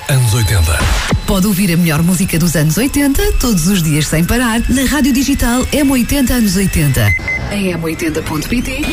anos 80. Pode ouvir a melhor música dos anos 80 todos os dias sem parar na rádio digital M80 anos 80. Em m80.pt